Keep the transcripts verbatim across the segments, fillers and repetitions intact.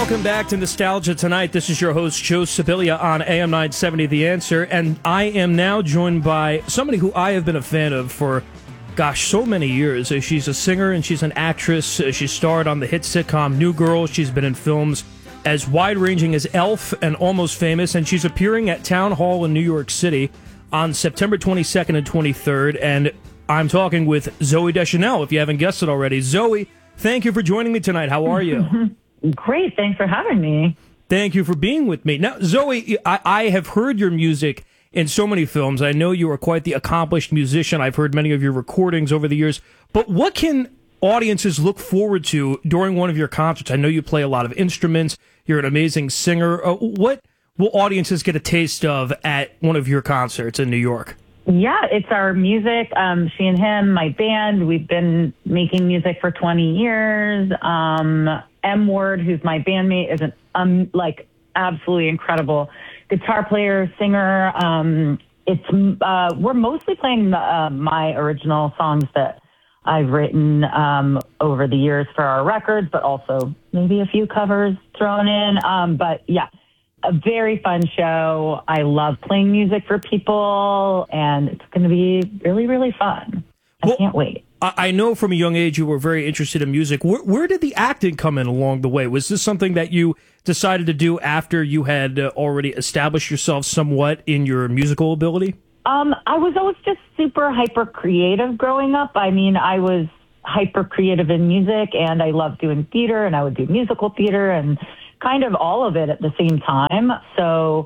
Welcome back to Nostalgia Tonight. This is your host, Joe Sibilia, on A M nine seventy The Answer, and I am now joined by somebody who I have been a fan of for, gosh, so many years. Uh, She's a singer and she's an actress. Uh, She starred on the hit sitcom New Girl. She's been in films as wide-ranging as Elf and Almost Famous, and she's appearing at Town Hall in New York City on September twenty-second and twenty-third, and I'm talking with Zooey Deschanel, if you haven't guessed it already. Zooey, thank you for joining me tonight. How are you? Great. Thanks for having me. Thank you for being with me. Now, Zooey, I, I have heard your music in so many films. I know you are quite the accomplished musician. I've heard many of your recordings over the years. But what can audiences look forward to during one of your concerts? I know you play a lot of instruments. You're an amazing singer. Uh, what will audiences get a taste of at one of your concerts in New York? Yeah, it's our music. Um, She and Him, my band. We've been making music for twenty years. Um, M Word, who's my bandmate, is an um, like absolutely incredible guitar player, singer. Um, it's uh, we're mostly playing the, uh, my original songs that I've written um, over the years for our records, but also maybe a few covers thrown in. Um, but yeah, a very fun show. I love playing music for people, and it's going to be really, really fun. I well, can't wait. I know from a young age you were very interested in music. Where, where did the acting come in along the way? Was this something that you decided to do after you had uh, already established yourself somewhat in your musical ability? Um, I was always just super hyper creative growing up. I mean, I was hyper creative in music, and I loved doing theater, and I would do musical theater and kind of all of it at the same time. So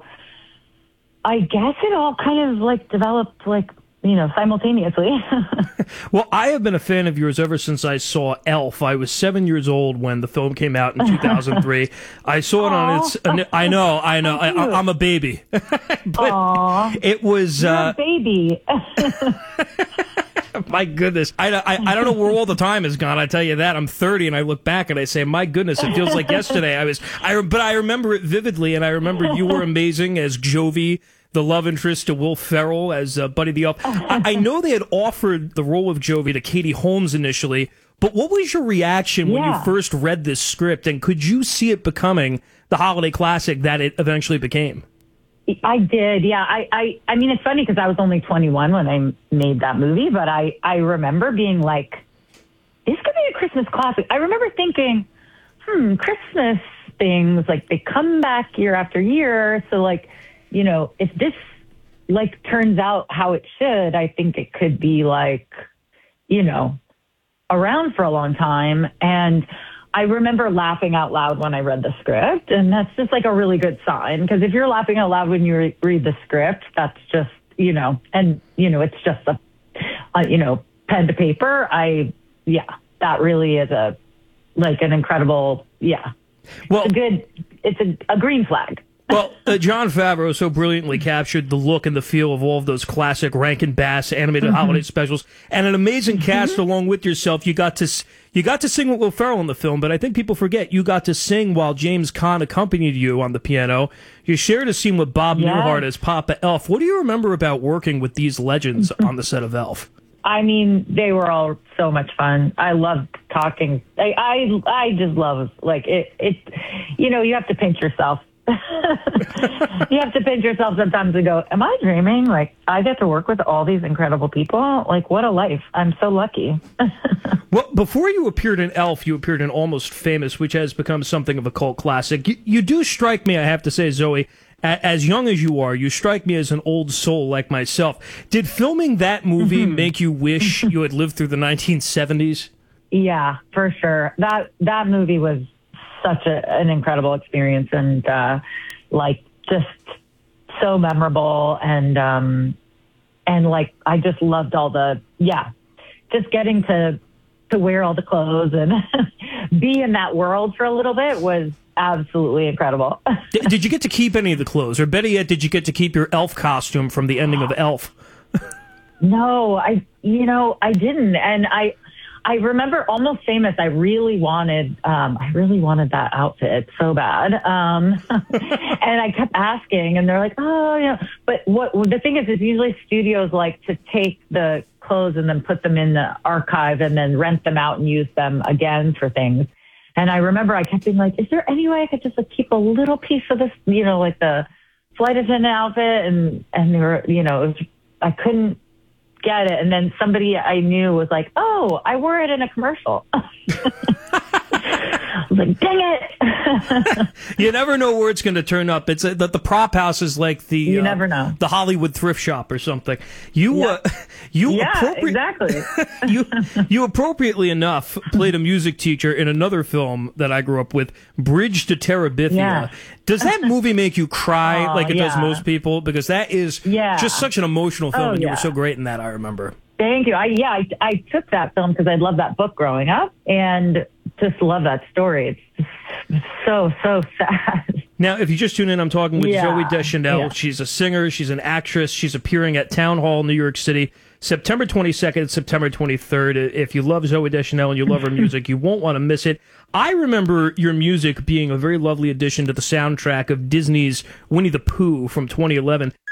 I guess it all kind of like developed like, you know, simultaneously. Well, I have been a fan of yours ever since I saw Elf. I was seven years old when the film came out in two thousand three. I saw it on its... I know, I know. I, I'm a baby. But Aww. It was... You're uh, a baby. My goodness. I, I, I don't know where all the time has gone, I tell you that. I'm thirty, and I look back and I say, my goodness, it feels like yesterday. I was, I, But I remember it vividly, and I remember you were amazing as Jovi, the love interest to Will Ferrell as uh, Buddy the Elf. I, I know they had offered the role of Jovi to Katie Holmes initially, but what was your reaction when Yeah. you first read this script, and could you see it becoming the holiday classic that it eventually became? I did, yeah. I, I, I mean, it's funny because I was only twenty-one when I made that movie, but I, I remember being like, this could be a Christmas classic. I remember thinking, hmm, Christmas things, like, they come back year after year, so, like, you know, if this, like, turns out how it should, I think it could be, like, you know, around for a long time. And I remember laughing out loud when I read the script, and that's just, like, a really good sign. Because if you're laughing out loud when you re- read the script, that's just, you know, and, you know, it's just a, a, you know, pen to paper. I, yeah, that really is a, like, an incredible, yeah. Well, it's a good, it's a, a green flag. Well, uh, Jon Favreau so brilliantly captured the look and the feel of all of those classic Rankin Bass animated Mm-hmm. holiday specials, and an amazing cast Mm-hmm. along with yourself. You got to s- you got to sing with Will Ferrell in the film, but I think people forget you got to sing while James Caan accompanied you on the piano. You shared a scene with Bob Yes. Newhart as Papa Elf. What do you remember about working with these legends on the set of Elf? I mean, they were all so much fun. I loved talking. I, I, I just love, like, it, it, you know, you have to pinch yourself. You have to pinch yourself sometimes and go, am I dreaming? Like, I get to work with all these incredible people. Like, what a life. I'm so lucky. Well, before you appeared in Elf, you appeared in Almost Famous, which has become something of a cult classic. You, you do strike me, I have to say, Zooey, a- as young as you are, you strike me as an old soul like myself. Did filming that movie Mm-hmm. make you wish you had lived through the nineteen seventies? Yeah, for sure. That, that movie was such a, an incredible experience, and, uh, like, just so memorable. And, um, and like, I just loved all the, yeah, just getting to, to wear all the clothes and be in that world for a little bit was absolutely incredible. D- did you get to keep any of the clothes? Or better yet, did you get to keep your elf costume from the ending of Elf? No, I, you know, I didn't. And I, I remember Almost Famous. I really wanted, um, I really wanted that outfit so bad. Um, and I kept asking, and they're like, oh, you know, but what, the thing is, is usually studios like to take the clothes and then put them in the archive and then rent them out and use them again for things. And I remember I kept being like, is there any way I could just like keep a little piece of this, you know, like the flight attendant outfit? And, and they were, you know, it was, I couldn't get it. And then somebody I knew was like, oh, I wore it in a commercial. I was like, dang it. You never know where it's going to turn up. It's a, the, the prop house is like the you uh, never know. the Hollywood thrift shop or something. You Yeah. uh, you Yeah, appropri- exactly. you you appropriately enough played a music teacher in another film that I grew up with, Bridge to Terabithia. Yeah. Does that movie make you cry Oh, like it does yeah. most people? Because that is Yeah. just such an emotional film, Oh, and you yeah. were so great in that, I remember. Thank you. I yeah, I, I took that film because I loved that book growing up and just love that story. It's just so so sad. Now, if you just tune in, I'm talking with Yeah. Zooey Deschanel. Yeah. She's a singer. She's an actress. She's appearing at Town Hall, New York City, September twenty-second and September twenty-third. If you love Zooey Deschanel and you love her music, you won't want to miss it. I remember your music being a very lovely addition to the soundtrack of Disney's Winnie the Pooh from twenty eleven.